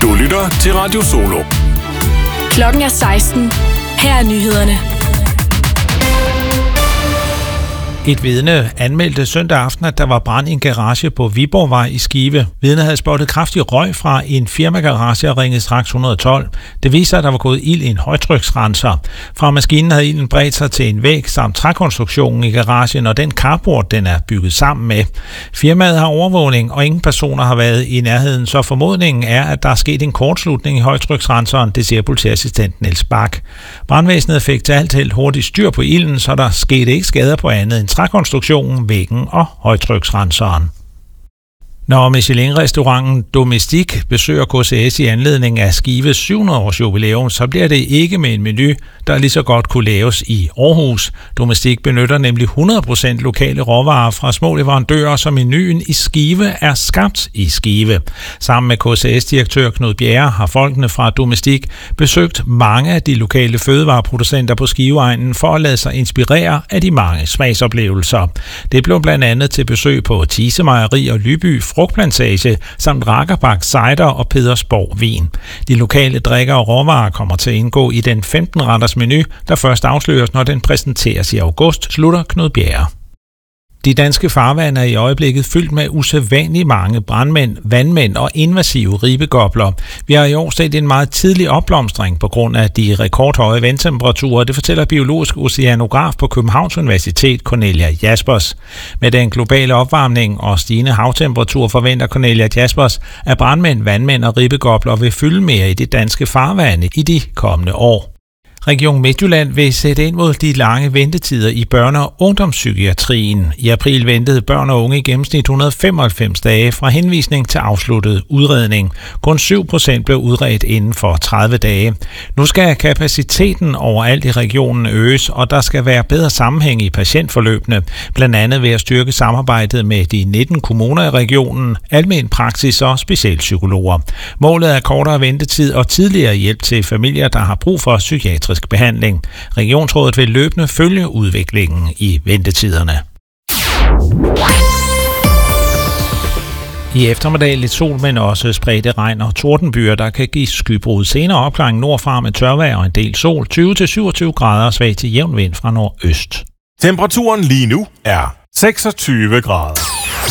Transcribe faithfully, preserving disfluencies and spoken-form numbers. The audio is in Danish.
Du lytter til Radio Solo. Klokken er seksten. Her er nyhederne. Et vidne anmeldte søndag aften, at der var brand i en garage på Viborgvej i Skive. Vidnet havde spottet kraftig røg fra en firmagarage og ringede straks et hundrede og tolv. Det viser, at der var gået ild i en højtryksrenser. Fra maskinen havde ilden bredt sig til en væg samt trækonstruktionen i garagen og den carport, den er bygget sammen med. Firmaet har overvågning, og ingen personer har været i nærheden, så formodningen er, at der er sket en kortslutning i højtryksrenseren, det siger politiassistent Niels Bak. Brandvæsenet fik til alt held hurtigt styr på ilden, så der skete ikke skader på andet end trækonstruktionen, væggen og højtryksrenseren. Når Michelin-restauranten Domestique besøger K C S i anledning af Skives syv hundrede års jubilæum, så bliver det ikke med en menu, der lige så godt kunne laves i Aarhus. Domestique benytter nemlig hundrede procent lokale råvarer fra små leverandører, så menuen i Skive er skabt i Skive. Sammen med K C S-direktør Knud Bjerre har folkene fra Domestique besøgt mange af de lokale fødevareproducenter på Skiveegnen for at lade sig inspirere af de mange smagsoplevelser. Det blev blandt andet til besøg på Thise Mejeri og Lyby Frugtplantage, samt Rakkerbak Cider og Pedersborg Vin. De lokale drikker og råvarer kommer til at indgå i den femten-retters menu, der først afsløres, når den præsenteres i august, slutter Knud Bjerre. De danske farvande er i øjeblikket fyldt med usædvanligt mange brandmænd, vandmænd og invasive ribegobler. Vi har i år set en meget tidlig opblomstring på grund af de rekordhøje vandtemperaturer, det fortæller biologisk oceanograf på Københavns Universitet Cornelia Jaspers. Med den globale opvarmning og stigende havtemperatur forventer Cornelia Jaspers, at brandmænd, vandmænd og ribegobler vil fylde mere i det danske farvande i de kommende år. Region Midtjylland vil sætte ind mod de lange ventetider i børne- og ungdomspsykiatrien. I april ventede børn og unge i gennemsnit et hundrede og femoghalvfems dage fra henvisning til afsluttet udredning. Kun syv procent blev udredt inden for tredive dage. Nu skal kapaciteten overalt i regionen øges, og der skal være bedre sammenhæng i patientforløbene, blandt andet ved at styrke samarbejdet med de nitten kommuner i regionen, almen praksis og specialpsykologer. Målet er kortere ventetid og tidligere hjælp til familier, der har brug for psykiatrisk behandling. Regionsrådet vil løbende følge udviklingen i ventetiderne. I eftermiddag lidt sol, men også spredte regn og tordenbyer, der kan give skybrud. Senere opklaring nordfra med tørvejr og en del sol, tyve til syvogtyve grader, svag til jævn vind fra nordøst. Temperaturen lige nu er seksogtyve grader.